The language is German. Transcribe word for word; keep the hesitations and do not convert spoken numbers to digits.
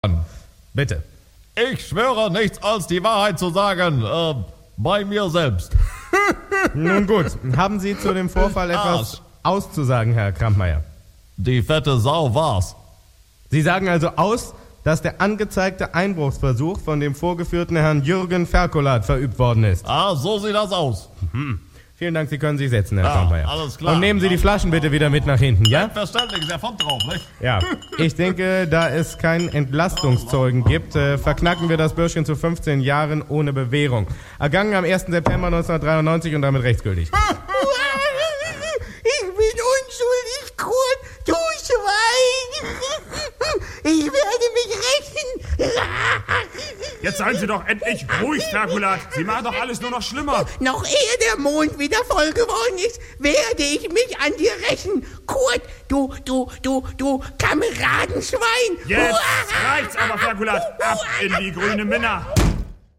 Bitte. Ich schwöre, nichts als die Wahrheit zu sagen, äh, bei mir selbst. Nun gut, haben Sie zu dem Vorfall etwas Arsch. auszusagen, Herr Krampmeier? Die fette Sau war's. Sie sagen also aus, dass der angezeigte Einbruchsversuch von dem vorgeführten Herrn Jürgen Ferkolat verübt worden ist. Ah, so sieht das aus. Hm. Vielen Dank, Sie können sich setzen, Herr Ja, Krampmeier. alles klar. Und nehmen Sie die Flaschen bitte wieder mit nach hinten, ja? Selbstverständlich, ist ja von drauf, nicht? Ja. Ich denke, da es keinen Entlastungszeugen gibt, äh, verknacken wir das Bürschchen zu fünfzehn Jahren ohne Bewährung. Ergangen am ersten September neunzehnhundertdreiundneunzig und damit rechtsgültig. Ich bin unschuldig, Kurt, du Schwein. Ich werde mich rächen. Jetzt seien Sie doch endlich ruhig, Ferkolat. Sie machen doch alles nur noch schlimmer. Noch ehe der Mond wieder voll geworden ist, werde ich mich an dir rächen. Kurt, du, du, du, du Kameradenschwein. Jetzt reicht's aber, Ferkolat. Ab in die grüne Minna.